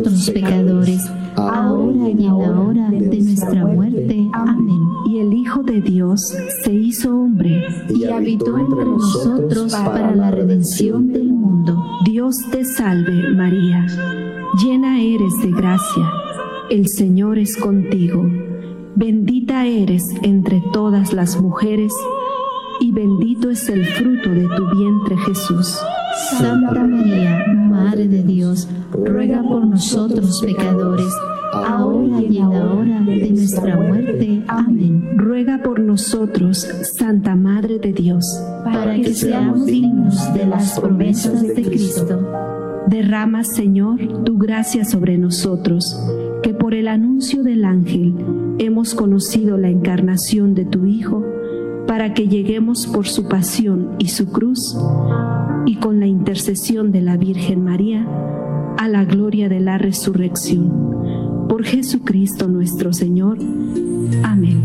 Los pecadores, ahora y en la hora de nuestra muerte. Amén. Y el Hijo de Dios se hizo hombre y habitó entre nosotros para la redención del mundo. Dios te salve, María, llena eres de gracia, el Señor es contigo. Bendita eres entre todas las mujeres, y bendito es el fruto de tu vientre, Jesús. Santa María, Madre de Dios, ruega por nosotros pecadores, ahora y en la hora de nuestra muerte. Amén. Ruega por nosotros, Santa Madre de Dios, para que seamos dignos de las promesas de Cristo. Derrama, Señor, tu gracia sobre nosotros, que por el anuncio del ángel hemos conocido la encarnación de tu Hijo, para que lleguemos por su pasión y su cruz, y con la intercesión de la Virgen María, a la gloria de la resurrección. Por Jesucristo nuestro Señor. Amén.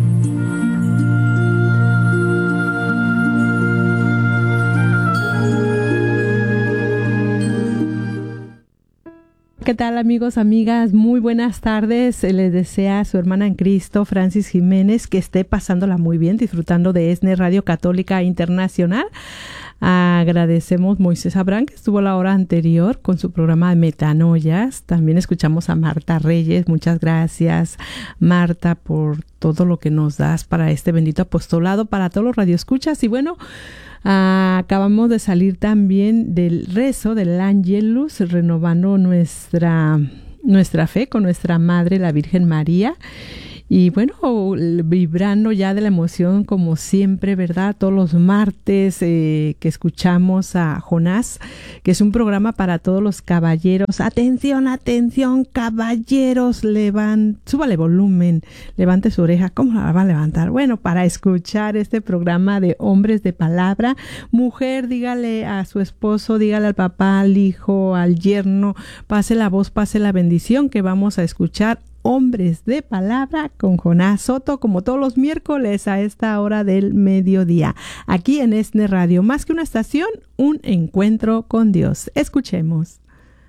¿Qué tal, amigos, amigas? Muy buenas tardes. Les desea su hermana en Cristo, Francis Jiménez, que esté pasándola muy bien, disfrutando de ESNE Radio Católica Internacional. Agradecemos a Moisés Abraham, que estuvo la hora anterior con su programa de Metanoias. También escuchamos a Marta Reyes. Muchas gracias, Marta, por todo lo que nos das para este bendito apostolado, para todos los radioescuchas. Y bueno, acabamos de salir también del rezo del Ángelus, renovando nuestra fe con nuestra Madre, la Virgen María. Y bueno, vibrando ya de la emoción como siempre, ¿verdad? Todos los martes que escuchamos a Jonás, que es un programa para todos los caballeros. Atención, atención, caballeros, súbale volumen, levante su oreja. ¿Cómo la va a levantar? Bueno, para escuchar este programa de hombres de palabra. Mujer, dígale a su esposo, dígale al papá, al hijo, al yerno, pase la voz, pase la bendición, que vamos a escuchar Hombres de Palabra con Jonás Soto, como todos los miércoles a esta hora del mediodía, aquí en ESNE Radio. Más que una estación, un encuentro con Dios. Escuchemos.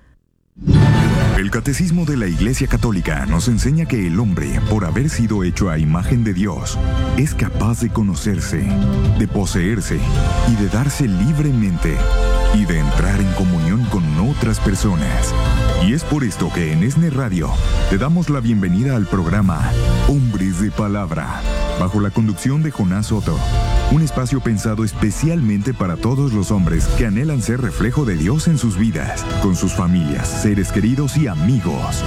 El Catecismo de la Iglesia Católica nos enseña que el hombre, por haber sido hecho a imagen de Dios, es capaz de conocerse, de poseerse y de darse libremente, y de entrar en comunión con otras personas. Y es por esto que en ESNE Radio te damos la bienvenida al programa Hombres de Palabra, bajo la conducción de Jonás Soto, un espacio pensado especialmente para todos los hombres que anhelan ser reflejo de Dios en sus vidas, con sus familias, seres queridos y amigos.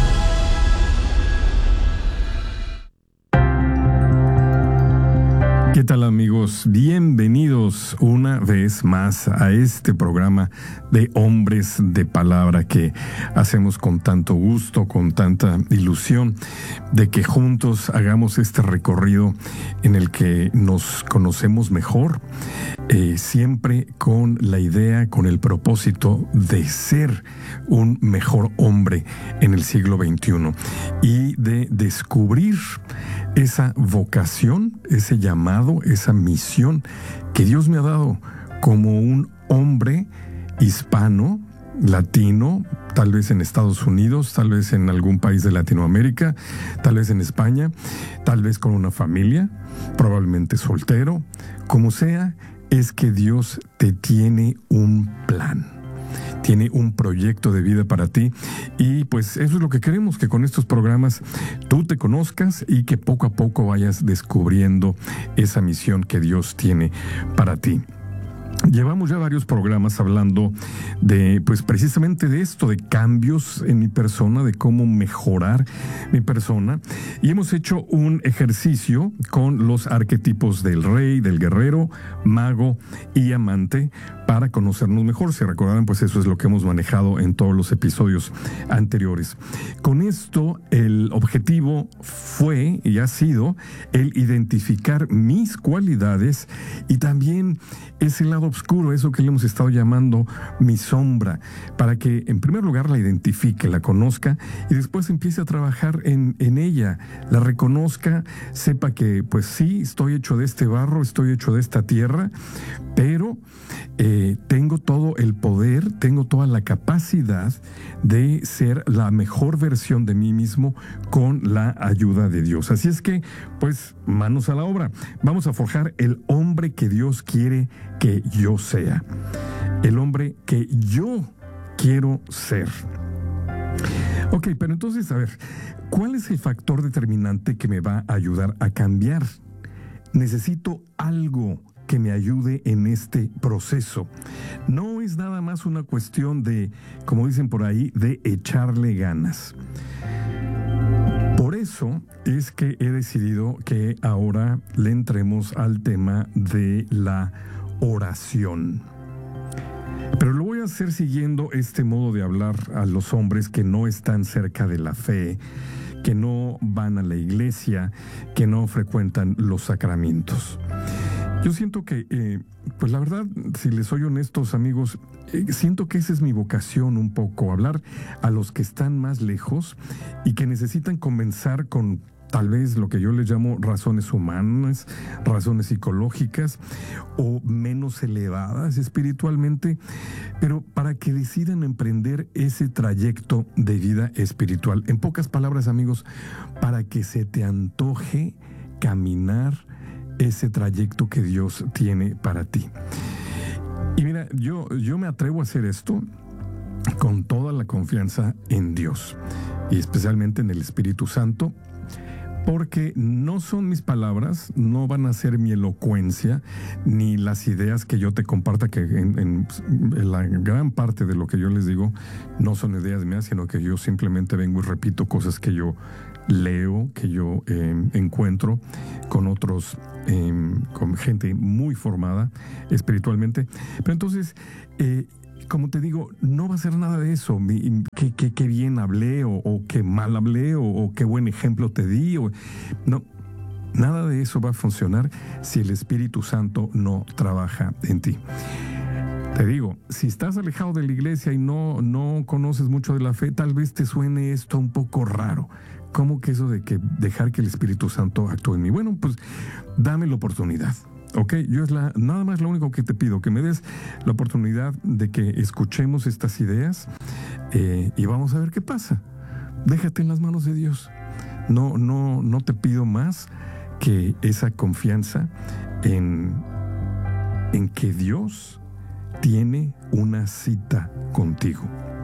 ¿Qué tal, amigos? Bienvenidos una vez más a este programa de Hombres de Palabra que hacemos con tanto gusto, con tanta ilusión de que juntos hagamos este recorrido en el que nos conocemos mejor, siempre con la idea, con el propósito de ser un mejor hombre en el siglo XXI y de descubrir esa vocación, ese llamado, esa misión que Dios me ha dado como un hombre hispano, latino, tal vez en Estados Unidos, tal vez en algún país de Latinoamérica, tal vez en España, tal vez con una familia, probablemente soltero, como sea, es que Dios te tiene un plan. Tiene un proyecto de vida para ti y pues eso es lo que queremos, que con estos programas tú te conozcas y que poco a poco vayas descubriendo esa misión que Dios tiene para ti. Llevamos ya varios programas hablando de, pues precisamente de esto, de cambios en mi persona, de cómo mejorar mi persona. Y hemos hecho un ejercicio con los arquetipos del rey, del guerrero, mago y amante para conocernos mejor. Si recordarán, pues eso es lo que hemos manejado en todos los episodios anteriores. Con esto, el objetivo fue y ha sido el identificar mis cualidades y también ese lado oscuro, eso que le hemos estado llamando mi sombra, para que en primer lugar la identifique, la conozca y después empiece a trabajar en ella, la reconozca, sepa que pues sí, estoy hecho de este barro, estoy hecho de esta tierra, pero tengo todo el poder, tengo toda la capacidad de ser la mejor versión de mí mismo con la ayuda de Dios. Así es que, pues, manos a la obra. Vamos a forjar el hombre que Dios quiere que yo sea. El hombre que yo quiero ser. Ok, pero entonces, a ver, ¿cuál es el factor determinante que me va a ayudar a cambiar? Necesito algo que me ayude en este proceso. No es nada más una cuestión de, como dicen por ahí, de echarle ganas. Por eso es que he decidido que ahora le entremos al tema de la oración. Pero lo voy a hacer siguiendo este modo de hablar a los hombres que no están cerca de la fe, que no van a la iglesia, que no frecuentan los sacramentos. Yo siento que, pues la verdad, si les soy honestos, amigos, siento que esa es mi vocación un poco, hablar a los que están más lejos y que necesitan comenzar con tal vez lo que yo les llamo razones humanas, razones psicológicas o menos elevadas espiritualmente, pero para que decidan emprender ese trayecto de vida espiritual. En pocas palabras, amigos, para que se te antoje caminar ese trayecto que Dios tiene para ti. Y mira, yo me atrevo a hacer esto con toda la confianza en Dios y especialmente en el Espíritu Santo, porque no son mis palabras, no van a ser mi elocuencia, ni las ideas que yo te comparta, que en la gran parte de lo que yo les digo no son ideas mías, sino que yo simplemente vengo y repito cosas que yo leo, que yo encuentro con otros, con gente muy formada espiritualmente. Pero entonces, como te digo, no va a ser nada de eso, qué bien hablé o qué mal hablé o qué buen ejemplo te di. No, nada de eso va a funcionar si el Espíritu Santo no trabaja en ti. Te digo, si estás alejado de la iglesia y no conoces mucho de la fe, tal vez te suene esto un poco raro. ¿Cómo que eso de que dejar que el Espíritu Santo actúe en mí? Bueno, pues dame la oportunidad. Ok, yo nada más lo único que te pido, que me des la oportunidad de que escuchemos estas ideas y vamos a ver qué pasa. Déjate en las manos de Dios. No te pido más que esa confianza en que Dios tiene una cita contigo.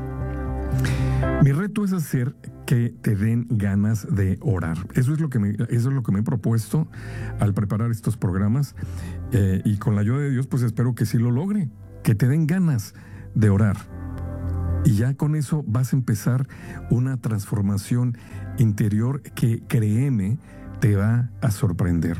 Mi reto es hacer que te den ganas de orar. Eso es lo que me he propuesto al preparar estos programas y con la ayuda de Dios pues espero que sí lo logre, que te den ganas de orar. Y ya con eso vas a empezar una transformación interior que, créeme, te va a sorprender.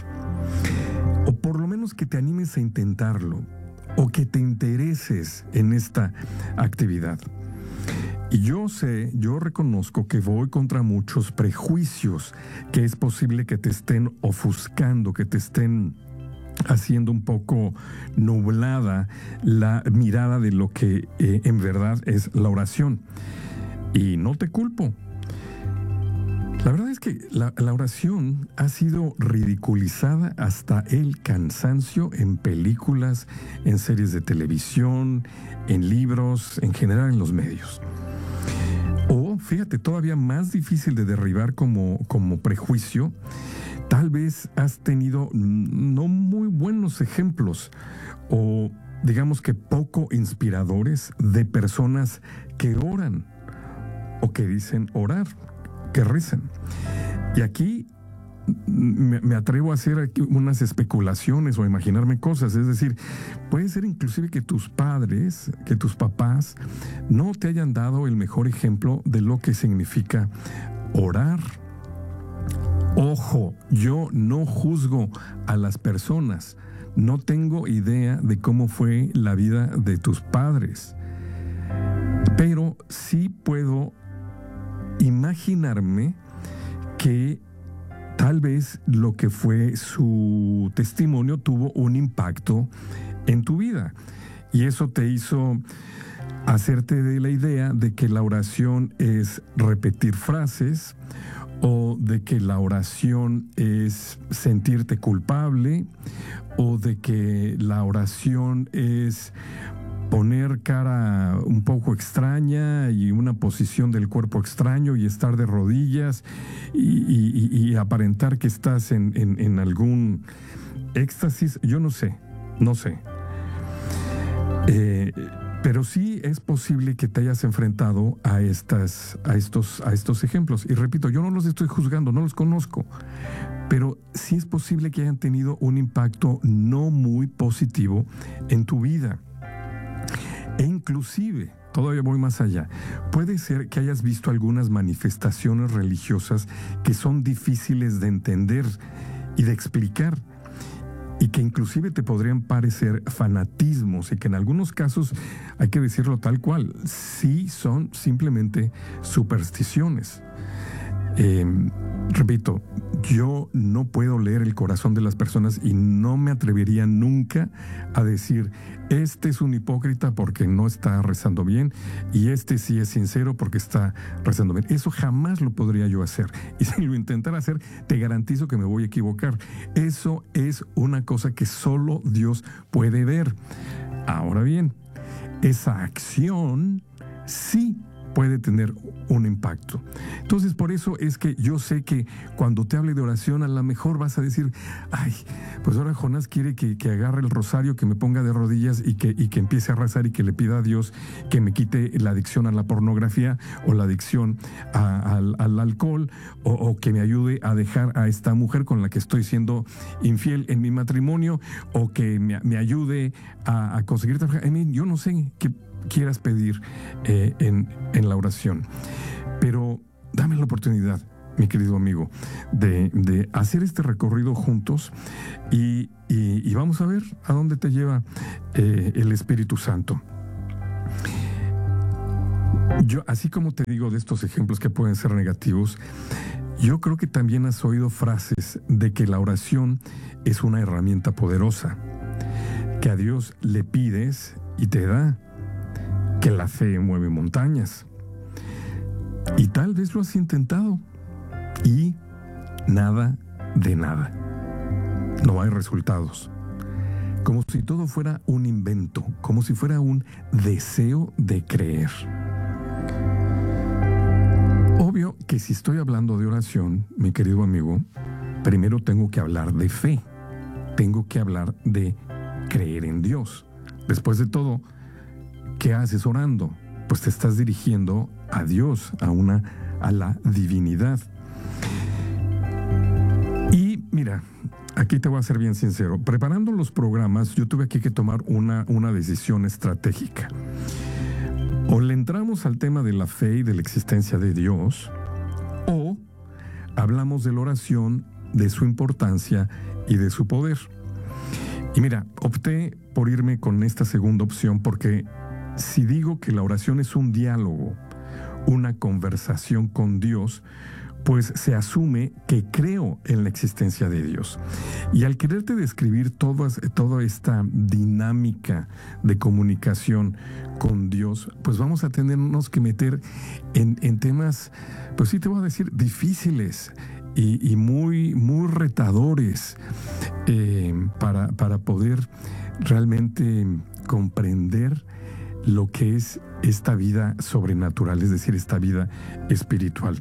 O por lo menos que te animes a intentarlo o que te intereses en esta actividad. Y yo reconozco que voy contra muchos prejuicios, que es posible que te estén ofuscando, que te estén haciendo un poco nublada la mirada de lo que en verdad es la oración. Y no te culpo. La verdad es que la oración ha sido ridiculizada hasta el cansancio en películas, en series de televisión, en libros, en general en los medios. O, fíjate, todavía más difícil de derribar como prejuicio, tal vez has tenido no muy buenos ejemplos o digamos que poco inspiradores de personas que oran o que dicen orar, que rezan. Y aquí me atrevo a hacer aquí unas especulaciones o a imaginarme cosas. Es decir, puede ser inclusive que tus padres, que tus papás no te hayan dado el mejor ejemplo de lo que significa orar. Ojo, yo no juzgo a las personas. No tengo idea de cómo fue la vida de tus padres. Pero sí puedo imaginarme que tal vez lo que fue su testimonio tuvo un impacto en tu vida. Y eso te hizo hacerte de la idea de que la oración es repetir frases o de que la oración es sentirte culpable o de que la oración es poner cara un poco extraña y una posición del cuerpo extraño y estar de rodillas y aparentar que estás en algún éxtasis. Yo no sé. Pero sí es posible que te hayas enfrentado a estos ejemplos. Y repito, yo no los estoy juzgando, no los conozco, pero sí es posible que hayan tenido un impacto no muy positivo en tu vida. E inclusive, todavía voy más allá, puede ser que hayas visto algunas manifestaciones religiosas que son difíciles de entender y de explicar, y que inclusive te podrían parecer fanatismos, y que en algunos casos, hay que decirlo tal cual, sí son simplemente supersticiones. Repito, yo no puedo leer el corazón de las personas y no me atrevería nunca a decir, este es un hipócrita porque no está rezando bien y este sí es sincero porque está rezando bien. Eso jamás lo podría yo hacer. Y si lo intentara hacer, te garantizo que me voy a equivocar. Eso es una cosa que solo Dios puede ver. Ahora bien, esa acción sí puede tener un impacto. Entonces, por eso es que yo sé que cuando te hable de oración, a lo mejor vas a decir, ay, pues ahora Jonás quiere que agarre el rosario, que me ponga de rodillas y que empiece a rezar y que le pida a Dios que me quite la adicción a la pornografía o la adicción al alcohol o que me ayude a dejar a esta mujer con la que estoy siendo infiel en mi matrimonio o que me ayude a conseguir trabajar. Yo no sé qué quieras pedir en la oración, pero dame la oportunidad, mi querido amigo, de hacer este recorrido juntos y vamos a ver a dónde te lleva el Espíritu Santo. Yo, así como te digo de estos ejemplos que pueden ser negativos, yo creo que también has oído frases de que la oración es una herramienta poderosa, que a Dios le pides y te da, que la fe mueve montañas. Y tal vez lo has intentado y nada de nada. No hay resultados. Como si todo fuera un invento, como si fuera un deseo de creer. Obvio que si estoy hablando de oración, mi querido amigo, primero tengo que hablar de fe. Tengo que hablar de creer en Dios. Después de todo, ¿qué haces orando? Pues te estás dirigiendo a Dios, a la divinidad. Y mira, aquí te voy a ser bien sincero. Preparando los programas, yo tuve aquí que tomar una decisión estratégica. O le entramos al tema de la fe y de la existencia de Dios, o hablamos de la oración, de su importancia y de su poder. Y mira, opté por irme con esta segunda opción porque si digo que la oración es un diálogo, una conversación con Dios, pues se asume que creo en la existencia de Dios. Y al quererte describir toda esta dinámica de comunicación con Dios, pues vamos a tenernos que meter en temas, pues sí te voy a decir, difíciles y muy, muy retadores para poder realmente comprender lo que es esta vida sobrenatural, es decir, esta vida espiritual.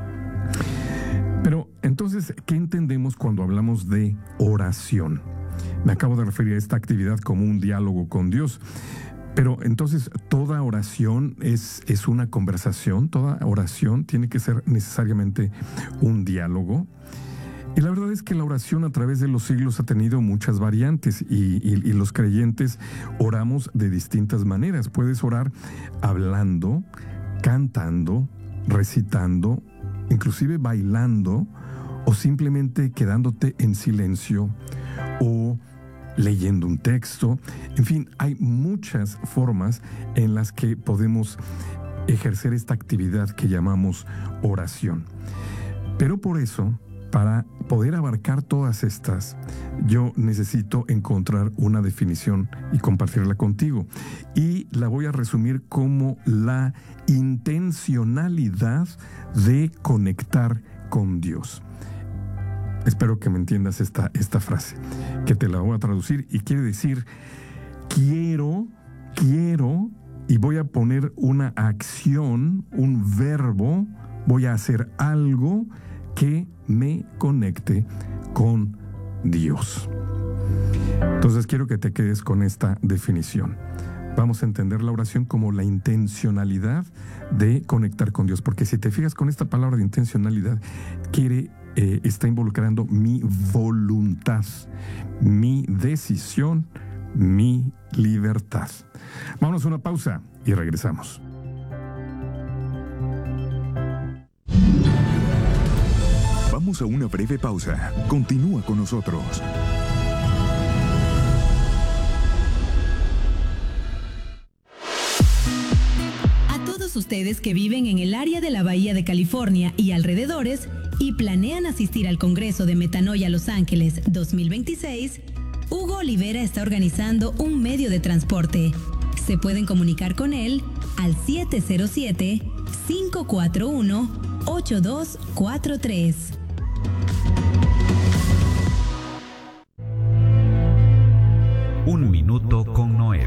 Pero entonces, ¿qué entendemos cuando hablamos de oración? Me acabo de referir a esta actividad como un diálogo con Dios. Pero entonces, ¿toda oración es una conversación? ¿Toda oración tiene que ser necesariamente un diálogo? Y la verdad es que la oración a través de los siglos ha tenido muchas variantes y los creyentes oramos de distintas maneras. Puedes orar hablando, cantando, recitando, inclusive bailando o simplemente quedándote en silencio o leyendo un texto. En fin, hay muchas formas en las que podemos ejercer esta actividad que llamamos oración. Pero por eso, para poder abarcar todas estas, yo necesito encontrar una definición y compartirla contigo. Y la voy a resumir como la intencionalidad de conectar con Dios. Espero que me entiendas esta frase, que te la voy a traducir y quiere decir, quiero quiero y voy a poner una acción, un verbo, voy a hacer algo que me conecte con Dios. Entonces quiero que te quedes con esta definición. Vamos a entender la oración como la intencionalidad de conectar con Dios, porque si te fijas con esta palabra de intencionalidad, está involucrando mi voluntad, mi decisión, mi libertad. Vámonos a una pausa y regresamos. Vamos a una breve pausa. Continúa con nosotros. Ustedes que viven en el área de la Bahía de California y alrededores y planean asistir al Congreso de Metanoia Los Ángeles 2026, Hugo Olivera está organizando un medio de transporte. Se pueden comunicar con él al 707-541-8243. Un minuto con Noel.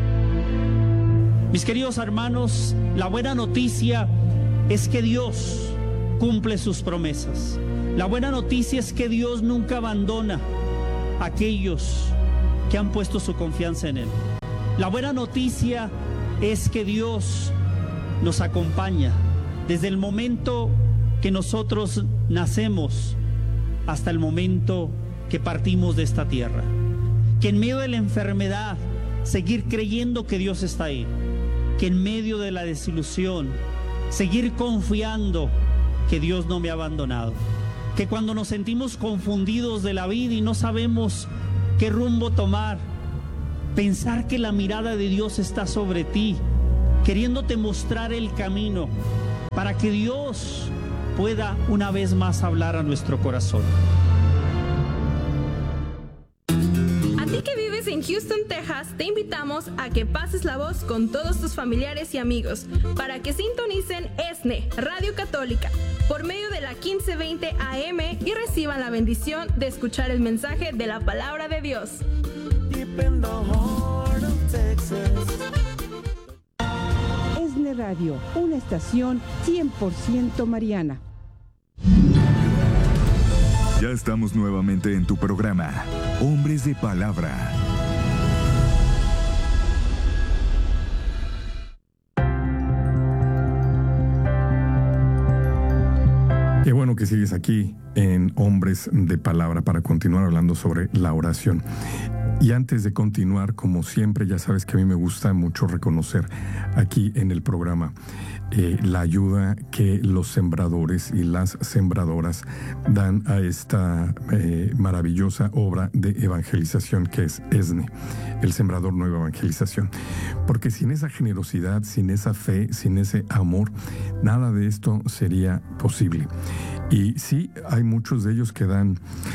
Mis queridos hermanos, la buena noticia es que Dios cumple sus promesas. La buena noticia es que Dios nunca abandona a aquellos que han puesto su confianza en Él. La buena noticia es que Dios nos acompaña desde el momento que nosotros nacemos hasta el momento que partimos de esta tierra. Que en medio de la enfermedad, seguir creyendo que Dios está ahí. Que en medio de la desilusión, seguir confiando que Dios no me ha abandonado. Que cuando nos sentimos confundidos de la vida y no sabemos qué rumbo tomar, pensar que la mirada de Dios está sobre ti, queriéndote mostrar el camino para que Dios pueda una vez más hablar a nuestro corazón. En Houston, Texas, te invitamos a que pases la voz con todos tus familiares y amigos para que sintonicen ESNE, Radio Católica, por medio de la 1520 AM y reciban la bendición de escuchar el mensaje de la Palabra de Dios. ESNE Radio, una estación 100% mariana. Ya estamos nuevamente en tu programa, Hombres de Palabra. Qué bueno que sigues aquí en Hombres de Palabra para continuar hablando sobre la oración. Y antes de continuar, como siempre, ya sabes que a mí me gusta mucho reconocer aquí en el programa la ayuda que los sembradores y las sembradoras dan a esta maravillosa obra de evangelización que es ESNE, el Sembrador Nueva Evangelización. Porque sin esa generosidad, sin esa fe, sin ese amor, nada de esto sería posible. Y sí, hay muchos de ellos que dan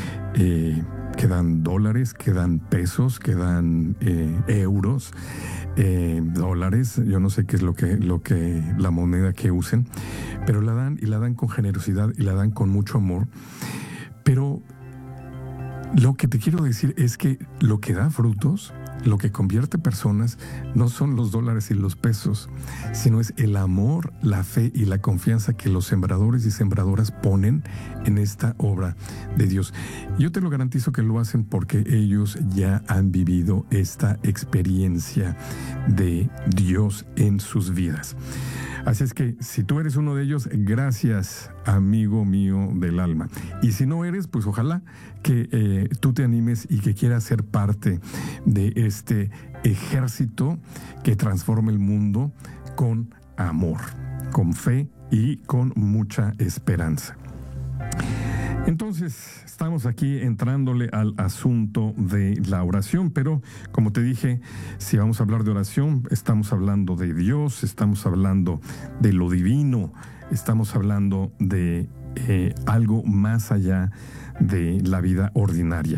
dólares, que dan pesos, que dan euros, dólares, yo no sé qué es lo que la moneda que usen, pero la dan con generosidad y la dan con mucho amor. Pero lo que te quiero decir es que lo que da frutos, lo que convierte personas, no son los dólares y los pesos, sino es el amor, la fe y la confianza que los sembradores y sembradoras ponen en esta obra de Dios. Yo te lo garantizo que lo hacen porque ellos ya han vivido esta experiencia de Dios en sus vidas. Así es que si tú eres uno de ellos, gracias, amigo mío del alma. Y si no eres, pues ojalá que tú te animes y que quieras ser parte de este ejército que transforma el mundo con amor, con fe y con mucha esperanza. Entonces, estamos aquí entrándole al asunto de la oración, pero como te dije, si vamos a hablar de oración, estamos hablando de Dios, estamos hablando de lo divino, estamos hablando de algo más allá de la vida ordinaria.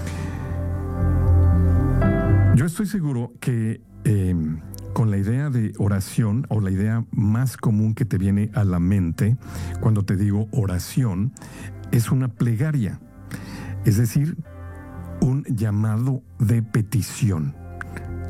Yo estoy seguro que con la idea de oración, o la idea más común que te viene a la mente cuando te digo oración, es una plegaria, es decir, un llamado de petición.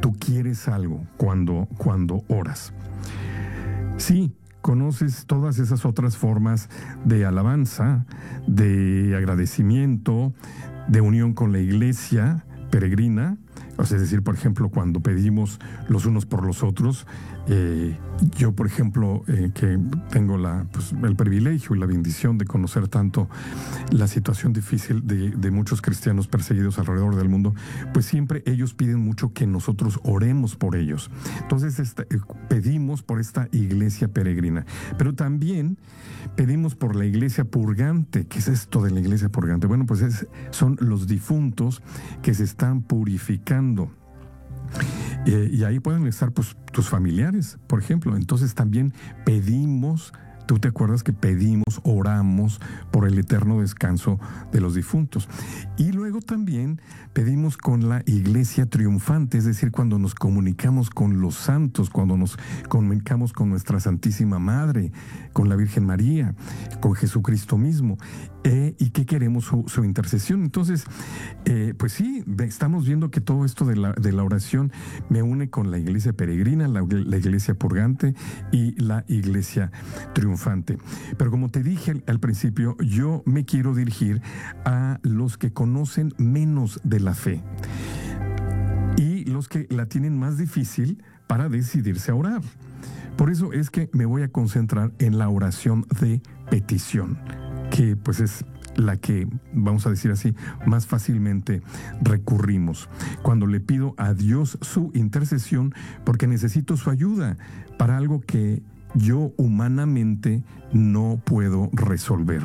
tú quieres algo cuando oras. Sí, conoces todas esas otras formas de alabanza, de agradecimiento, de unión con la iglesia peregrina. O sea, es decir, por ejemplo, cuando pedimos los unos por los otros, yo, por ejemplo, que tengo el privilegio y la bendición de conocer tanto la situación difícil de muchos cristianos perseguidos alrededor del mundo, pues siempre ellos piden mucho que nosotros oremos por ellos. Entonces, pedimos por esta iglesia peregrina, pero también pedimos por la iglesia purgante. ¿Qué es esto de la iglesia purgante? Bueno, pues son los difuntos que se están purificando. Y ahí pueden estar pues tus familiares, por ejemplo. Entonces también pedimos, tú te acuerdas que oramos por el eterno descanso de los difuntos. Y luego también pedimos con la iglesia triunfante, es decir, cuando nos comunicamos con los santos, cuando nos comunicamos con nuestra Santísima Madre, con la Virgen María, con Jesucristo mismo. Y que queremos su intercesión. Entonces, pues sí, estamos viendo que todo esto de la oración me une con la iglesia peregrina, la iglesia purgante y la iglesia triunfante. Pero como te dije al principio, yo me quiero dirigir a los que conocen menos de la fe y los que la tienen más difícil para decidirse a orar. Por eso es que me voy a concentrar en la oración de petición, que pues es la que, vamos a decir así, más fácilmente recurrimos. Cuando le pido a Dios su intercesión porque necesito su ayuda para algo que yo humanamente no puedo resolver.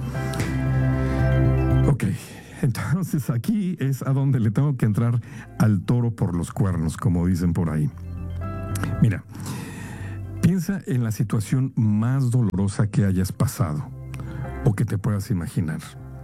Ok, entonces aquí es a donde le tengo que entrar al toro por los cuernos, como dicen por ahí. Mira, piensa en la situación más dolorosa que hayas pasado o que te puedas imaginar.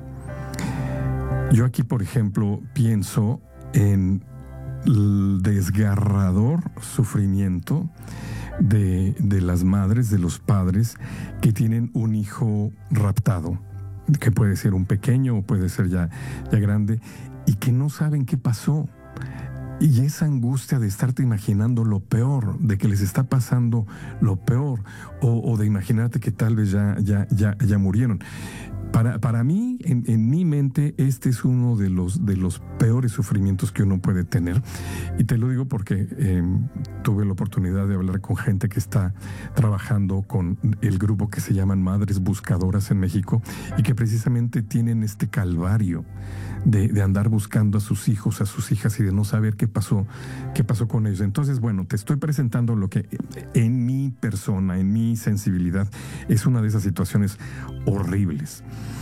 Yo aquí, por ejemplo, pienso en el desgarrador sufrimiento de las madres, de los padres que tienen un hijo raptado, que puede ser un pequeño o puede ser ya grande, y que no saben qué pasó. Y esa angustia de estarte imaginando lo peor, de que les está pasando lo peor, o de imaginarte que tal vez ya murieron. Para mí, en mi mente, este es uno de los peores sufrimientos que uno puede tener. Y te lo digo porque tuve la oportunidad de hablar con gente que está trabajando con el grupo que se llaman Madres Buscadoras en México y que precisamente tienen este calvario de andar buscando a sus hijos, a sus hijas y de no saber qué pasó con ellos. Entonces, bueno, te estoy presentando lo que en mi persona, en mi sensibilidad, es una de esas situaciones horribles.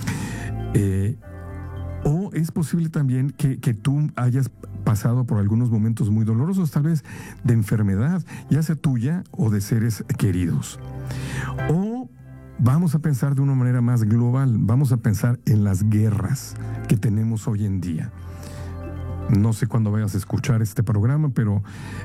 O es posible también que tú hayas pasado por algunos momentos muy dolorosos, tal vez de enfermedad, ya sea tuya o de seres queridos. O vamos a pensar de una manera más global, vamos a pensar en las guerras que tenemos hoy en día. No sé cuándo vayas a escuchar este programa, pero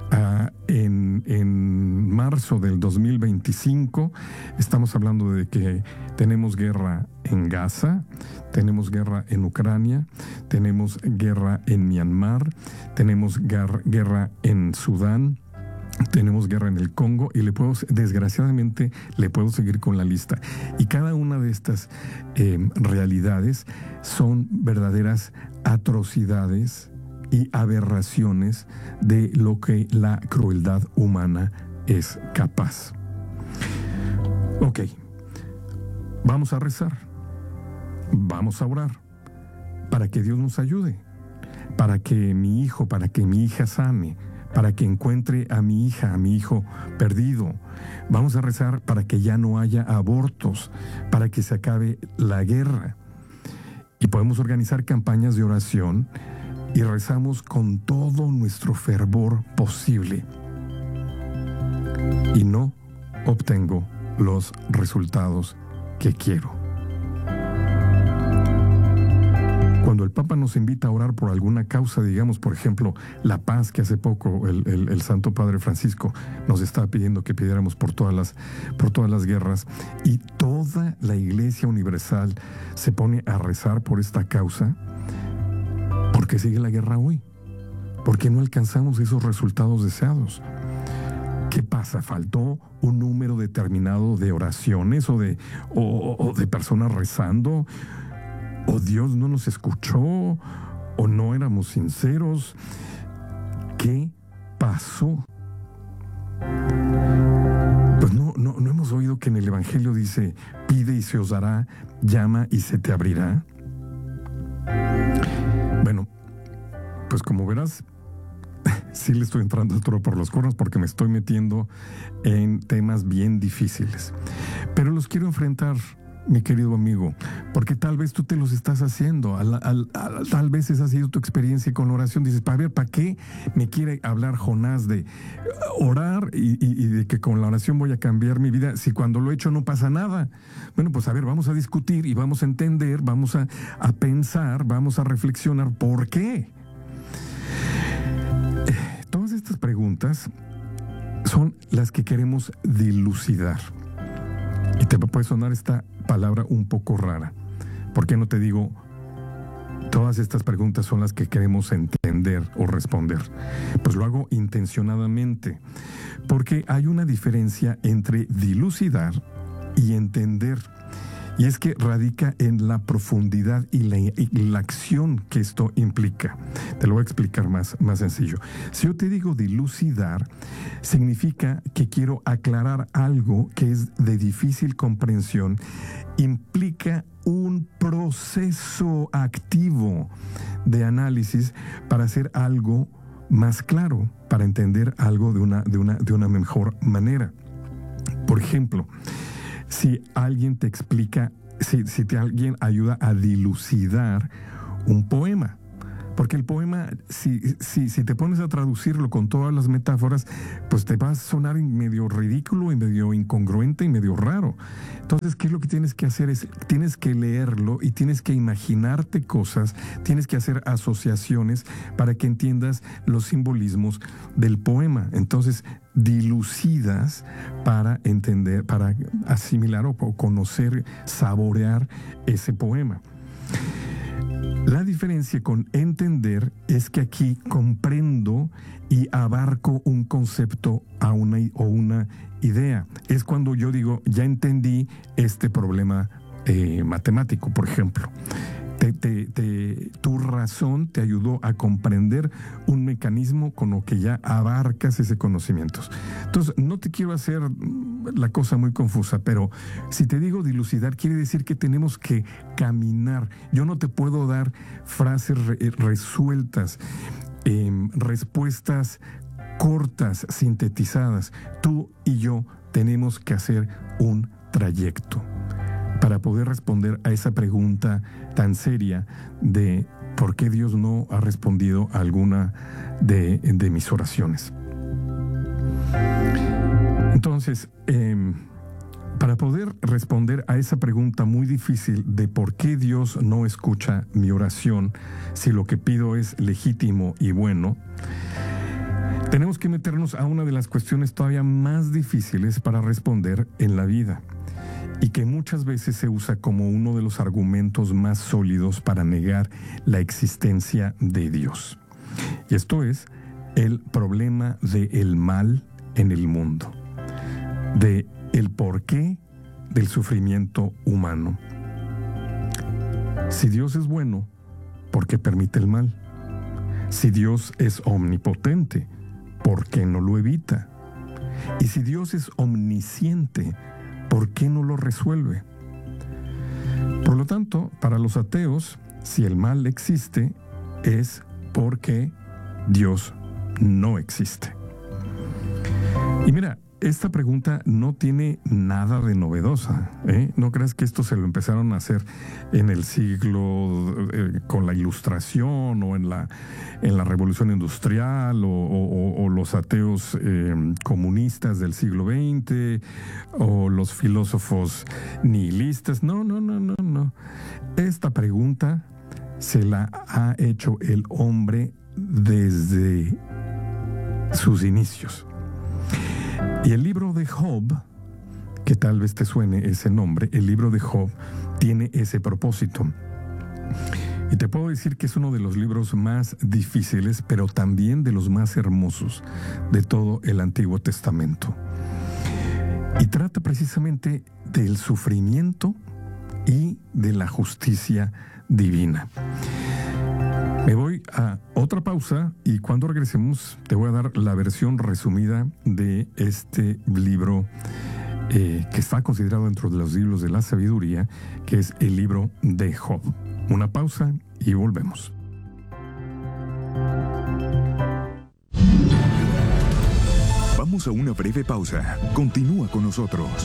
en marzo del 2025 estamos hablando de que tenemos guerra en Gaza, tenemos guerra en Ucrania, tenemos guerra en Myanmar, tenemos guerra en Sudán, tenemos guerra en el Congo y desgraciadamente le puedo seguir con la lista. Y cada una de estas realidades son verdaderas atrocidades y aberraciones de lo que la crueldad humana es capaz. Ok, vamos a rezar, vamos a orar para que Dios nos ayude, para que mi hijo, para que mi hija sane, para que encuentre a mi hija, a mi hijo perdido. Vamos a rezar para que ya no haya abortos, para que se acabe la guerra. Y podemos organizar campañas de oración y rezamos con todo nuestro fervor posible. Y no obtengo los resultados que quiero. Cuando el Papa nos invita a orar por alguna causa, digamos, por ejemplo, la paz, que hace poco el Santo Padre Francisco nos estaba pidiendo que pidiéramos por todas las guerras, y toda la Iglesia Universal se pone a rezar por esta causa, porque sigue la guerra hoy. ¿Por qué no alcanzamos esos resultados deseados? ¿Qué pasa? ¿Faltó un número determinado de oraciones o de personas rezando? ¿O Dios no nos escuchó? ¿O no éramos sinceros? ¿Qué pasó? Pues no hemos oído que en el Evangelio dice: pide y se os dará, llama y se te abrirá. Bueno, pues como verás, sí le estoy entrando al toro por los cuernos porque me estoy metiendo en temas bien difíciles. Pero los quiero enfrentar, mi querido amigo, porque tal vez tú te los estás haciendo. Tal vez esa ha sido tu experiencia con la oración. Dices, a ver, ¿para qué me quiere hablar Jonás de orar y de que con la oración voy a cambiar mi vida si cuando lo he hecho no pasa nada? Bueno, pues a ver, vamos a discutir y vamos a entender, vamos a pensar, vamos a reflexionar por qué. Todas estas preguntas son las que queremos dilucidar. Y te puede sonar esta palabra un poco rara. ¿Por qué no te digo, todas estas preguntas son las que queremos entender o responder? Pues lo hago intencionadamente, porque hay una diferencia entre dilucidar y entender. Y es que radica en la profundidad y la acción que esto implica. Te lo voy a explicar más sencillo. Si yo te digo dilucidar, significa que quiero aclarar algo que es de difícil comprensión. Implica un proceso activo de análisis para hacer algo más claro, para entender algo de una mejor manera. Por ejemplo, si alguien te explica, si alguien ayuda a dilucidar un poema. Porque el poema, si te pones a traducirlo con todas las metáforas, pues te va a sonar medio ridículo y medio incongruente y medio raro. Entonces, ¿qué es lo que tienes que hacer? Tienes que leerlo y tienes que imaginarte cosas, tienes que hacer asociaciones para que entiendas los simbolismos del poema. Entonces, dilucidas para entender, para asimilar o conocer, saborear ese poema. La diferencia con entender es que aquí comprendo y abarco un concepto o una idea. Es cuando yo digo, ya entendí este problema matemático, por ejemplo. Tu razón te ayudó a comprender un mecanismo con lo que ya abarcas ese conocimiento. Entonces, no te quiero hacer la cosa muy confusa, pero si te digo dilucidar, quiere decir que tenemos que caminar. Yo no te puedo dar frases resueltas, respuestas cortas, sintetizadas. Tú y yo tenemos que hacer un trayecto para poder responder a esa pregunta tan seria de por qué Dios no ha respondido a alguna de mis oraciones. Entonces, para poder responder a esa pregunta muy difícil de por qué Dios no escucha mi oración si lo que pido es legítimo y bueno, tenemos que meternos a una de las cuestiones todavía más difíciles para responder en la vida, y que muchas veces se usa como uno de los argumentos más sólidos para negar la existencia de Dios. Y esto es el problema del mal en el mundo, de el porqué del sufrimiento humano. Si Dios es bueno, ¿por qué permite el mal? Si Dios es omnipotente, ¿por qué no lo evita? Y si Dios es omnisciente, ¿por qué no lo resuelve? Por lo tanto, para los ateos, si el mal existe, es porque Dios no existe. Y mira, esta pregunta no tiene nada de novedosa, ¿eh? No creas que esto se lo empezaron a hacer en el siglo con la Ilustración o en la Revolución Industrial o los ateos comunistas del siglo XX o los filósofos nihilistas. No. Esta pregunta se la ha hecho el hombre desde sus inicios. Y el libro de Job, que tal vez te suene ese nombre, el libro de Job tiene ese propósito. Y te puedo decir que es uno de los libros más difíciles, pero también de los más hermosos de todo el Antiguo Testamento. Y trata precisamente del sufrimiento y de la justicia divina. Me voy a otra pausa y cuando regresemos te voy a dar la versión resumida de este libro que está considerado dentro de los libros de la sabiduría, que es el libro de Job. Una pausa y volvemos. Vamos a una breve pausa. Continúa con nosotros.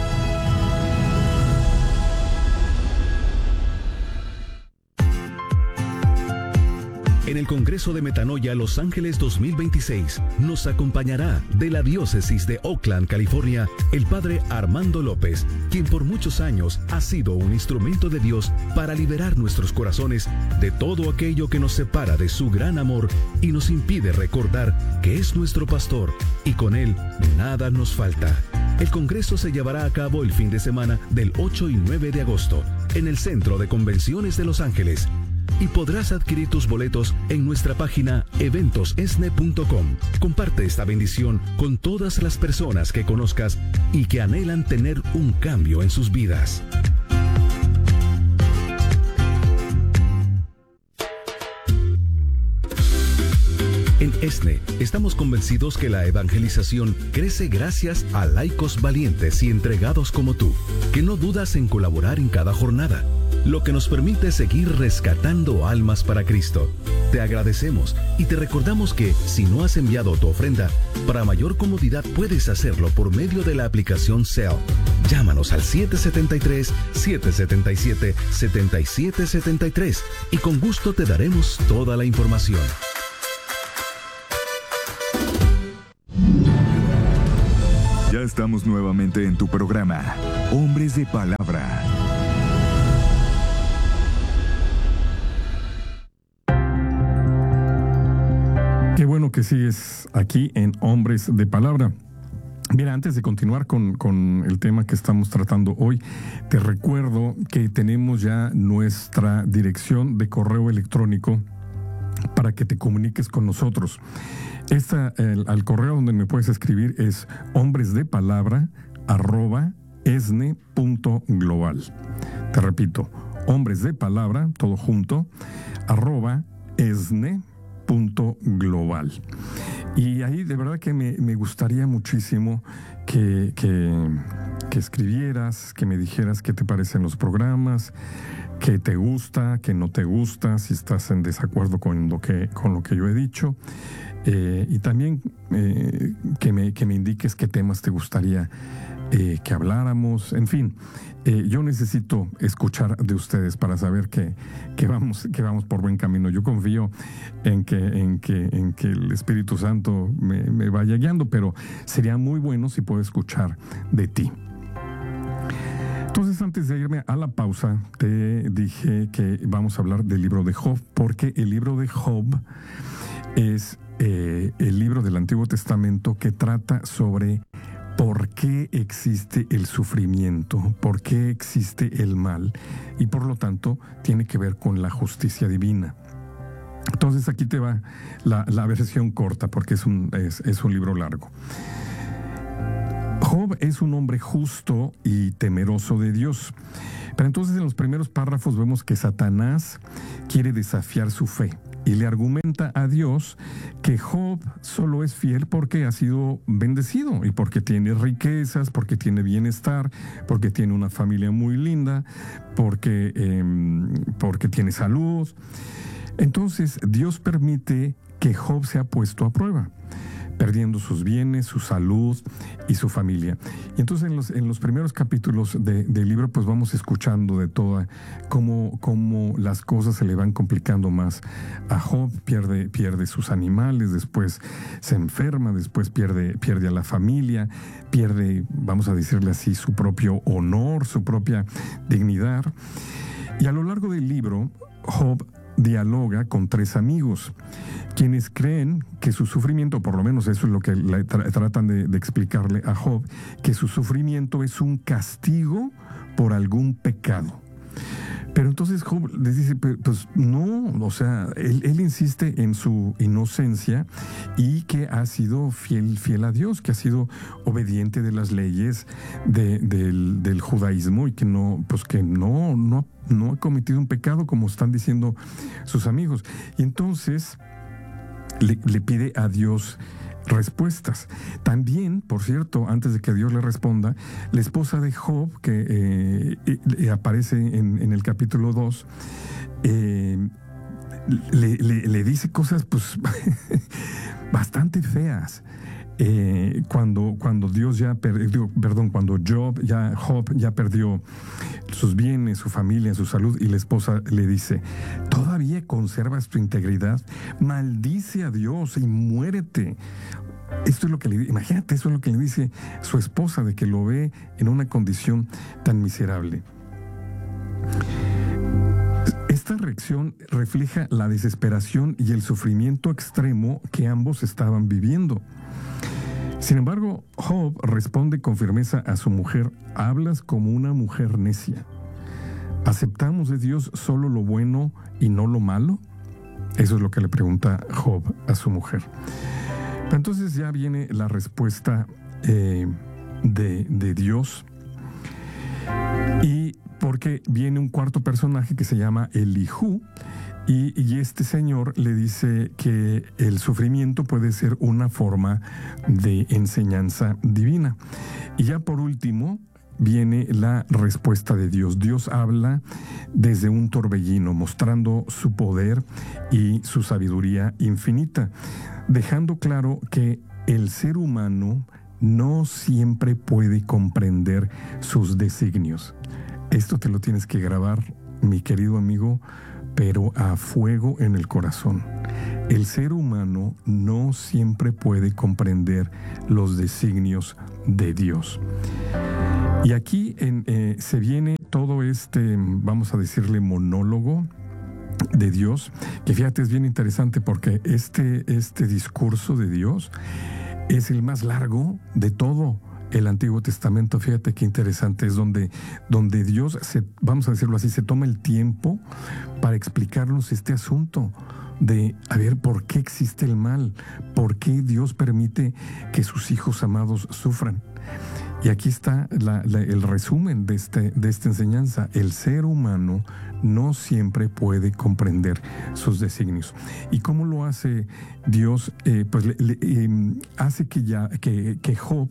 En el Congreso de Metanoia Los Ángeles 2026 nos acompañará de la diócesis de Oakland, California, el padre Armando López, quien por muchos años ha sido un instrumento de Dios para liberar nuestros corazones de todo aquello que nos separa de su gran amor y nos impide recordar que es nuestro pastor y con él nada nos falta. El Congreso se llevará a cabo el fin de semana del 8 y 9 de agosto en el Centro de Convenciones de Los Ángeles. Y podrás adquirir tus boletos en nuestra página eventosesne.com. Comparte esta bendición con todas las personas que conozcas y que anhelan tener un cambio en sus vidas. En ESNE estamos convencidos que la evangelización crece gracias a laicos valientes y entregados como tú, que no dudas en colaborar en cada jornada, lo que nos permite seguir rescatando almas para Cristo. Te agradecemos y te recordamos que si no has enviado tu ofrenda, para mayor comodidad puedes hacerlo por medio de la aplicación Zelle. Llámanos al 773-777-7773 y con gusto te daremos toda la información. Ya estamos nuevamente en tu programa, Hombres de Palabra. Qué bueno que sigues aquí en Hombres de Palabra. Mira, antes de continuar con el tema que estamos tratando hoy, te recuerdo que tenemos ya nuestra dirección de correo electrónico para que te comuniques con nosotros. Al correo donde me puedes escribir es hombresdepalabra@esne.global. Te repito, hombresdepalabra, todo junto, @esne.global. Y ahí de verdad que me gustaría muchísimo que escribieras, que me dijeras qué te parecen los programas, qué te gusta, qué no te gusta, si estás en desacuerdo con lo que yo he dicho. Y también que me indiques qué temas te gustaría que habláramos. En fin, yo necesito escuchar de ustedes para saber que vamos por buen camino. Yo confío en que el Espíritu Santo me vaya guiando, pero sería muy bueno si puedo escuchar de ti. Entonces, antes de irme a la pausa, te dije que vamos a hablar del libro de Job, porque el libro de Job es el libro del Antiguo Testamento que trata sobre por qué existe el sufrimiento, por qué existe el mal, y por lo tanto tiene que ver con la justicia divina. Entonces aquí te va la versión corta, porque es un libro largo. Job es un hombre justo y temeroso de Dios. Pero entonces en los primeros párrafos vemos que Satanás quiere desafiar su fe y le argumenta a Dios que Job solo es fiel porque ha sido bendecido y porque tiene riquezas, porque tiene bienestar, porque tiene una familia muy linda, porque tiene salud. Entonces Dios permite que Job sea puesto a prueba, perdiendo sus bienes, su salud y su familia. Y entonces en los primeros capítulos del libro pues vamos escuchando de toda cómo las cosas se le van complicando más a Job. Pierde sus animales, después se enferma, después pierde a la familia, pierde, vamos a decirle así, su propio honor, su propia dignidad. Y a lo largo del libro, Job dialoga con tres amigos, quienes creen que su sufrimiento, por lo menos eso es lo que tratan de explicarle a Job, que su sufrimiento es un castigo por algún pecado. Pero entonces Job les dice, pues no, o sea, él insiste en su inocencia y que ha sido fiel a Dios, que ha sido obediente de las leyes del judaísmo y que no ha cometido un pecado como están diciendo sus amigos. Y entonces le pide a Dios respuestas. También, por cierto, antes de que Dios le responda, la esposa de Job, que aparece en el capítulo 2, le dice cosas pues bastante feas. Cuando Dios cuando Job ya perdió sus bienes, su familia, su salud, y la esposa le dice: ¿todavía conservas tu integridad? Maldice a Dios y muérete. Esto es lo que imagínate, eso es lo que le dice su esposa, de que lo ve en una condición tan miserable. Esta reacción refleja la desesperación y el sufrimiento extremo que ambos estaban viviendo. Sin embargo, Job responde con firmeza a su mujer: hablas como una mujer necia. ¿Aceptamos de Dios solo lo bueno y no lo malo? Eso es lo que le pregunta Job a su mujer. Pero entonces ya viene la respuesta de Dios, y porque viene un cuarto personaje que se llama Elijú, y este señor le dice que el sufrimiento puede ser una forma de enseñanza divina. Y ya por último viene la respuesta de Dios. Dios habla desde un torbellino, mostrando su poder y su sabiduría infinita, dejando claro que el ser humano no siempre puede comprender sus designios. Esto te lo tienes que grabar, mi querido amigo, pero a fuego en el corazón. El ser humano no siempre puede comprender los designios de Dios. Y aquí se viene todo vamos a decirle, monólogo de Dios, que fíjate, es bien interesante porque este discurso de Dios es el más largo de todo el Antiguo Testamento. Fíjate qué interesante, es donde Dios, vamos a decirlo así, se toma el tiempo para explicarnos este asunto de, a ver, ¿por qué existe el mal? ¿Por qué Dios permite que sus hijos amados sufran? Y aquí está el resumen de esta enseñanza. El ser humano no siempre puede comprender sus designios. ¿Y cómo lo hace Dios? Hace que Job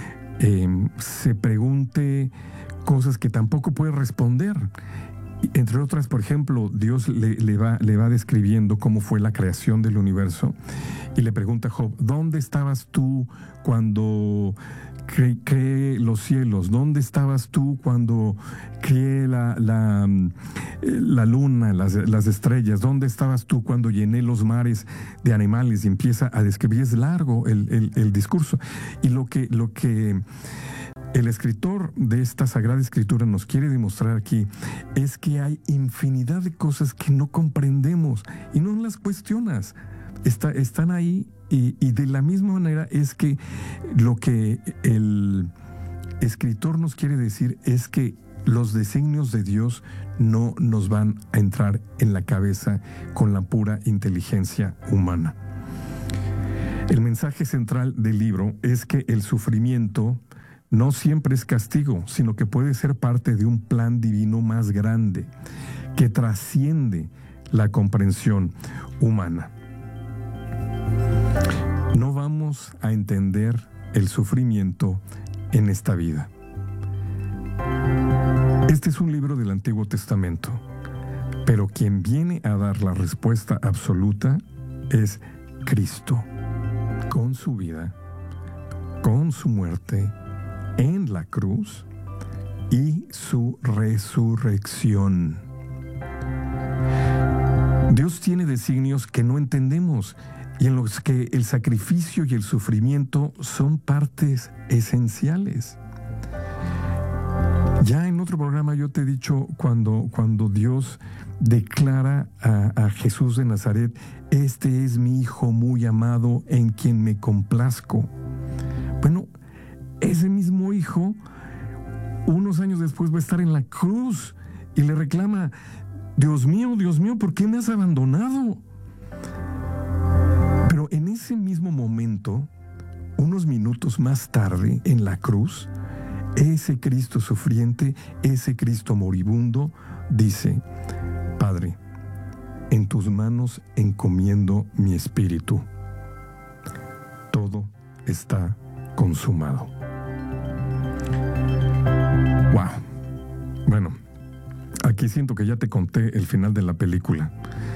se pregunte cosas que tampoco puede responder. Entre otras, por ejemplo, Dios le va describiendo cómo fue la creación del universo, y le pregunta a Job: ¿dónde estabas tú cuando creé los cielos? ¿Dónde estabas tú cuando creé la luna, las estrellas? ¿Dónde estabas tú cuando llené los mares de animales? Y empieza a describir. Es largo el discurso. Y lo que el escritor de esta Sagrada Escritura nos quiere demostrar aquí es que hay infinidad de cosas que no comprendemos y no las cuestionas. Están ahí, y de la misma manera es que lo que el escritor nos quiere decir es que los designios de Dios no nos van a entrar en la cabeza con la pura inteligencia humana. El mensaje central del libro es que el sufrimiento no siempre es castigo, sino que puede ser parte de un plan divino más grande, que trasciende la comprensión humana. No vamos a entender el sufrimiento en esta vida. Este es un libro del Antiguo Testamento, pero quien viene a dar la respuesta absoluta es Cristo, con su vida, con su muerte en la cruz y su resurrección. Dios tiene designios que no entendemos y en los que el sacrificio y el sufrimiento son partes esenciales. Ya en otro programa yo te he dicho, cuando Dios declara a Jesús de Nazaret: este es mi Hijo muy amado en quien me complazco. Bueno, ese mismo Hijo unos años después va a estar en la cruz y le reclama, Dios mío, ¿por qué me has abandonado? Pero en ese mismo momento, unos minutos más tarde, en la cruz, ese Cristo sufriente, ese Cristo moribundo, dice, Padre, en tus manos encomiendo mi espíritu. Todo está consumado. Wow. Bueno, aquí siento que ya te conté el final de la película.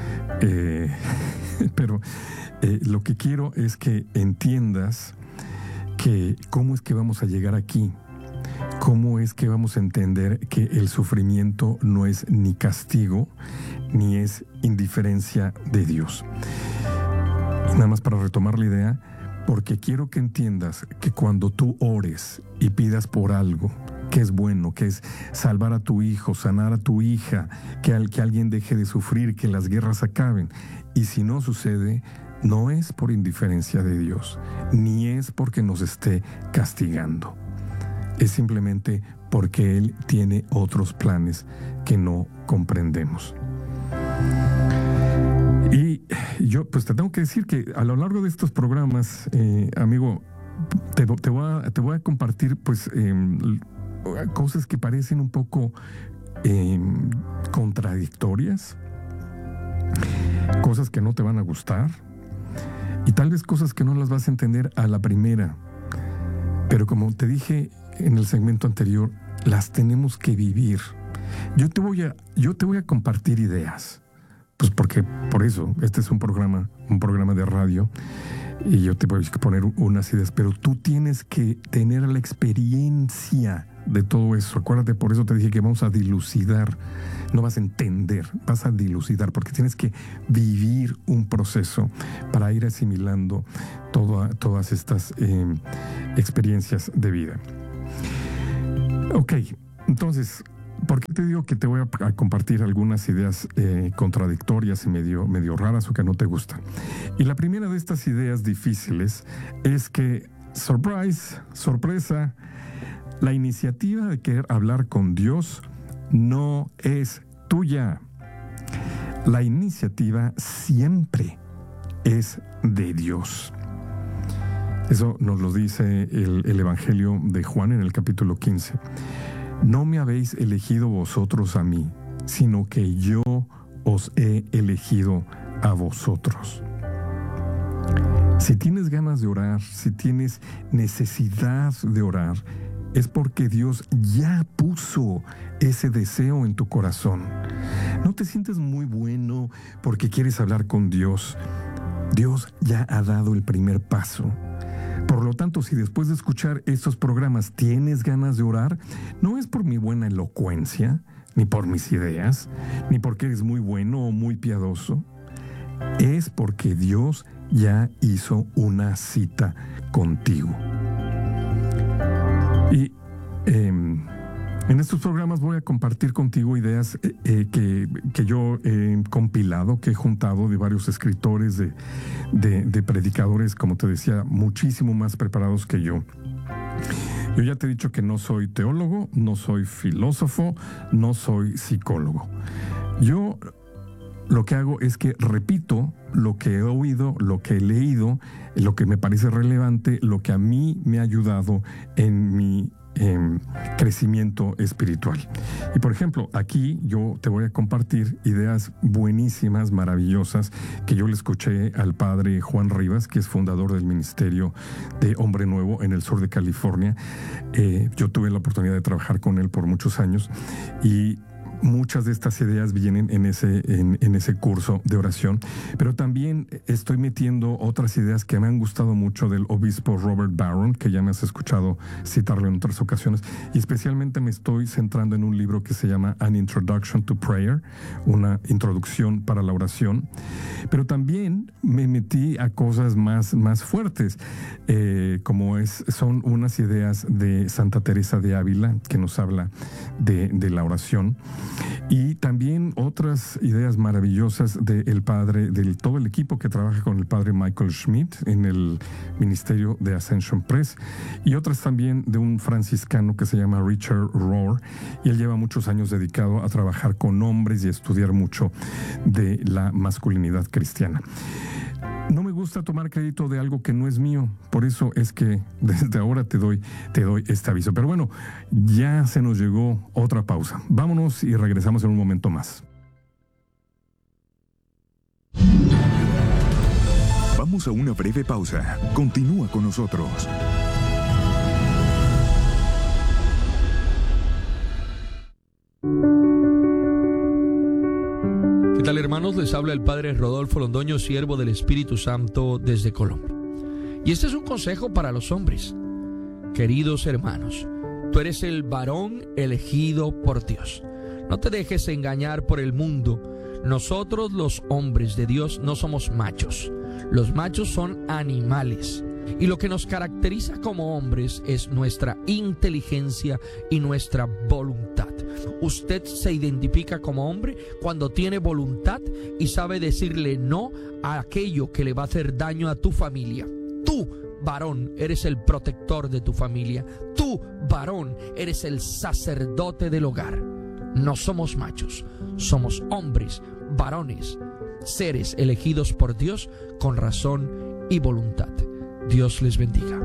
Pero lo que quiero es que entiendas que cómo es que vamos a llegar aquí. ¿Cómo es que vamos a entender que el sufrimiento no es ni castigo, ni es indiferencia de Dios? Y nada más para retomar la idea, porque quiero que entiendas que cuando tú ores y pidas por algo que es bueno, que es salvar a tu hijo, sanar a tu hija, que alguien deje de sufrir, que las guerras acaben, y si no sucede, no es por indiferencia de Dios, ni es porque nos esté castigando. Es simplemente porque Él tiene otros planes que no comprendemos. Y yo pues te tengo que decir que a lo largo de estos programas, amigo, te voy a compartir pues cosas que parecen un poco contradictorias, cosas que no te van a gustar y tal vez cosas que no las vas a entender a la primera. Pero como te dije en el segmento anterior, las tenemos que vivir. Yo te voy a compartir ideas, pues porque por eso este es un programa de radio y yo te voy a poner unas ideas, pero tú tienes que tener la experiencia de todo eso. Acuérdate, por eso te dije que vamos a dilucidar, no vas a entender, vas a dilucidar, porque tienes que vivir un proceso para ir asimilando todas estas experiencias de vida. Ok, entonces, ¿por qué te digo que te voy a compartir algunas ideas contradictorias y medio raras o que no te gustan? Y la primera de estas ideas difíciles es que, sorpresa, la iniciativa de querer hablar con Dios no es tuya. La iniciativa siempre es de Dios. Eso nos lo dice el Evangelio de Juan en el capítulo 15. No me habéis elegido vosotros a mí, sino que yo os he elegido a vosotros. Si tienes ganas de orar, si tienes necesidad de orar, es porque Dios ya puso ese deseo en tu corazón. No te sientes muy bueno porque quieres hablar con Dios. Dios ya ha dado el primer paso. Por lo tanto, si después de escuchar estos programas tienes ganas de orar, no es por mi buena elocuencia, ni por mis ideas, ni porque eres muy bueno o muy piadoso. Es porque Dios ya hizo una cita contigo. Y en estos programas voy a compartir contigo ideas que yo he compilado, que he juntado de varios escritores, de predicadores, como te decía, muchísimo más preparados que yo. Yo ya te he dicho que no soy teólogo, no soy filósofo, no soy psicólogo. Yo lo que hago es que repito lo que he oído, lo que he leído, lo que me parece relevante, lo que a mí me ha ayudado en mi crecimiento espiritual. Y por ejemplo, aquí yo te voy a compartir ideas buenísimas, maravillosas, que yo le escuché al padre Juan Rivas, que es fundador del Ministerio de Hombre Nuevo en el sur de California. Yo tuve la oportunidad de trabajar con él por muchos años y muchas de estas ideas vienen en ese curso de oración, pero también estoy metiendo otras ideas que me han gustado mucho del obispo Robert Barron, que ya me has escuchado citarlo en otras ocasiones, y especialmente me estoy centrando en un libro que se llama An Introduction to Prayer, una introducción para la oración, pero también me metí a cosas más fuertes, son unas ideas de Santa Teresa de Ávila, que nos habla de la oración. Y también otras ideas maravillosas del padre, del todo el equipo que trabaja con el padre Michael Schmidt en el ministerio de Ascension Press, y otras también de un franciscano que se llama Richard Rohr, y él lleva muchos años dedicado a trabajar con hombres y a estudiar mucho de la masculinidad cristiana. No me gusta tomar crédito de algo que no es mío, por eso es que desde ahora te doy este aviso. Pero bueno, ya se nos llegó otra pausa. Vámonos y regresamos en un momento más. Vamos a una breve pausa. Continúa con nosotros. ¿Qué tal, hermanos? Les habla el Padre Rodolfo Londoño, siervo del Espíritu Santo desde Colombia. Y este es un consejo para los hombres. Queridos hermanos, tú eres el varón elegido por Dios. No te dejes engañar por el mundo. Nosotros, los hombres de Dios, no somos machos. Los machos son animales. Y lo que nos caracteriza como hombres es nuestra inteligencia y nuestra voluntad. Usted se identifica como hombre cuando tiene voluntad y sabe decirle no a aquello que le va a hacer daño a tu familia. Tú, varón, eres el protector de tu familia. Tú, varón, eres el sacerdote del hogar. No somos machos, somos hombres, varones, seres elegidos por Dios con razón y voluntad. Dios les bendiga.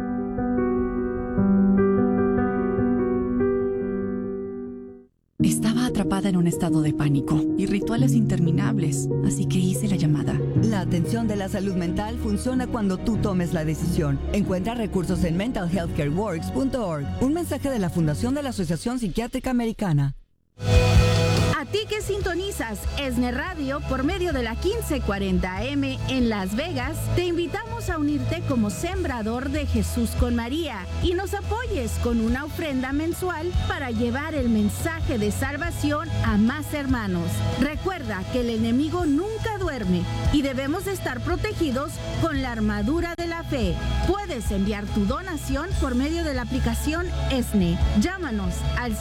Estaba atrapada en un estado de pánico y rituales interminables, así que hice la llamada. La atención de la salud mental funciona cuando tú tomes la decisión. Encuentra recursos en mentalhealthcareworks.org. Un mensaje de la Fundación de la Asociación Psiquiátrica Americana. A ti que sintonizas ESNE Radio por medio de la 1540 AM en Las Vegas, te invitamos a unirte como sembrador de Jesús con María y nos apoyes con una ofrenda mensual para llevar el mensaje de salvación a más hermanos. Recuerda que el enemigo nunca duerme y debemos estar protegidos con la armadura de la fe. Puedes enviar tu donación por medio de la aplicación ESNE. Llámanos al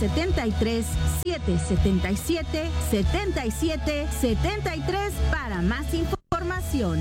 777-7773 para más información.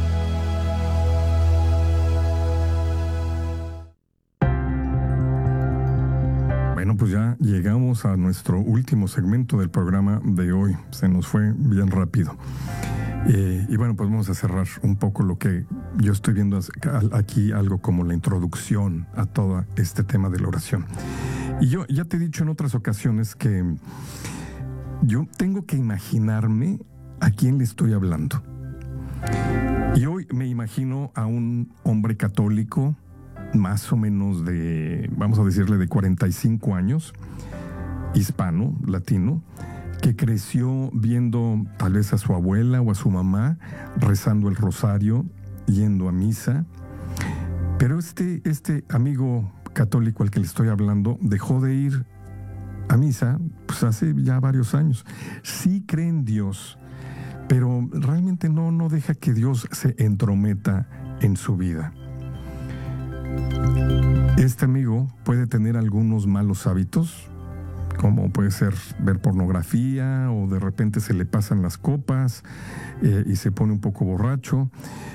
Bueno, pues ya llegamos a nuestro último segmento del programa de hoy. Se nos fue bien rápido. Y bueno, pues vamos a cerrar un poco lo que yo estoy viendo aquí, algo como la introducción a todo este tema de la oración. Y yo ya te he dicho en otras ocasiones que yo tengo que imaginarme a quién le estoy hablando. Y hoy me imagino a un hombre católico, más o menos vamos a decirle de 45 años, hispano, latino, que creció viendo tal vez a su abuela o a su mamá rezando el rosario, yendo a misa. Pero este amigo católico al que le estoy hablando dejó de ir a misa pues hace ya varios años. Sí cree en Dios, pero realmente no deja que Dios se entrometa en su vida. Este amigo puede tener algunos malos hábitos, como puede ser ver pornografía, o de repente se le pasan las copas y se pone un poco borracho.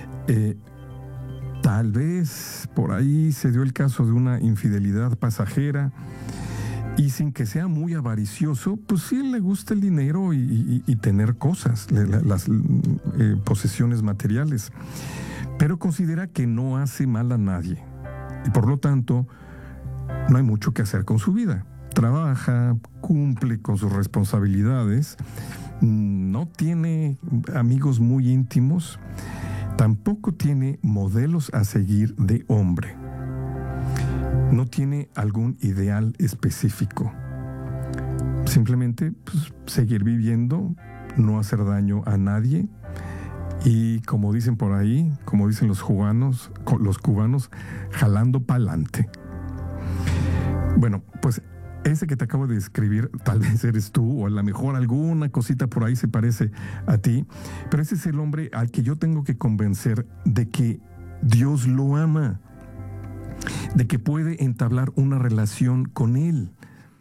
Tal vez por ahí se dio el caso de una infidelidad pasajera, y sin que sea muy avaricioso, pues sí le gusta el dinero y tener cosas, las posesiones materiales, pero considera que no hace mal a nadie y por lo tanto no hay mucho que hacer con su vida. Trabaja, cumple con sus responsabilidades, no tiene amigos muy íntimos, tampoco tiene modelos a seguir de hombre. No tiene algún ideal específico. Simplemente pues, seguir viviendo, no hacer daño a nadie y, como dicen por ahí, como dicen los cubanos, jalando pa'lante. Bueno, pues ese que te acabo de describir tal vez eres tú, o a lo mejor alguna cosita por ahí se parece a ti, pero ese es el hombre al que yo tengo que convencer de que Dios lo ama, de que puede entablar una relación con Él.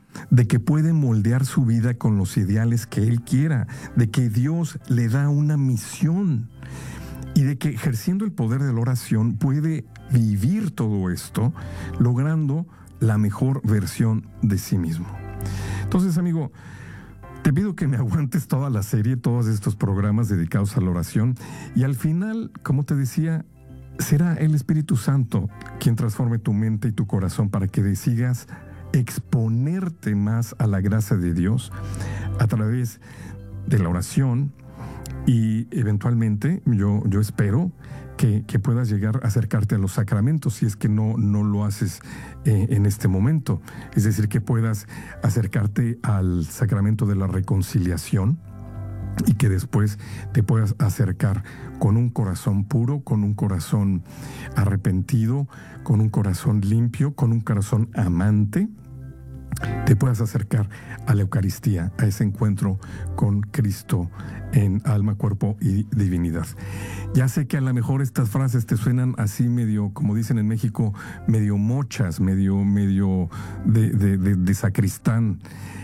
de que puede moldear su vida con los ideales que él quiera, de que Dios le da una misión y de que ejerciendo el poder de la oración puede vivir todo esto, logrando la mejor versión de sí mismo. Entonces, amigo, te pido que me aguantes toda la serie, todos estos programas dedicados a la oración, y al final, como te decía, será el Espíritu Santo quien transforme tu mente y tu corazón para que decidas exponerte más a la gracia de Dios a través de la oración, y eventualmente yo espero que puedas llegar a acercarte a los sacramentos si es que no lo haces en este momento. Es decir, que puedas acercarte al sacramento de la reconciliación y que después te puedas acercar con un corazón puro, con un corazón arrepentido, con un corazón limpio, con un corazón amante. Te puedas acercar a la Eucaristía, a ese encuentro con Cristo en alma, cuerpo y divinidad. Ya sé que a lo mejor estas frases te suenan así medio, como dicen en México, medio mochas, medio de sacristán.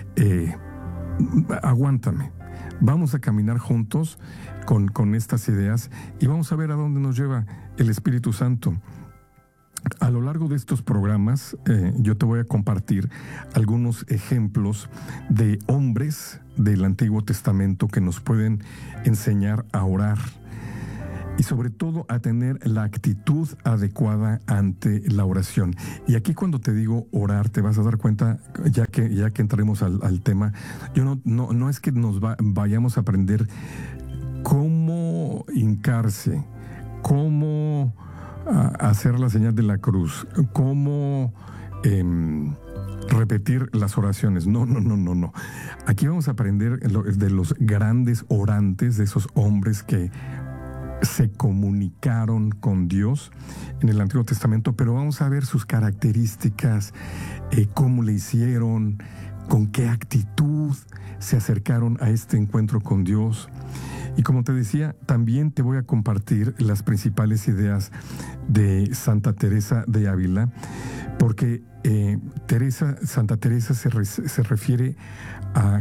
Aguántame. Vamos a caminar juntos con estas ideas y vamos a ver a dónde nos lleva el Espíritu Santo. A lo largo de estos programas, yo te voy a compartir algunos ejemplos de hombres del Antiguo Testamento que nos pueden enseñar a orar y sobre todo a tener la actitud adecuada ante la oración. Y aquí cuando te digo orar, te vas a dar cuenta, ya que entremos al tema, yo no es que nos vayamos a aprender cómo hincarse, cómo hacer la señal de la cruz, cómo repetir las oraciones. No. Aquí vamos a aprender de los grandes orantes, de esos hombres que se comunicaron con Dios en el Antiguo Testamento, pero vamos a ver sus características, cómo le hicieron, con qué actitud se acercaron a este encuentro con Dios. Y como te decía, también te voy a compartir las principales ideas de Santa Teresa de Ávila, porque Santa Teresa se refiere a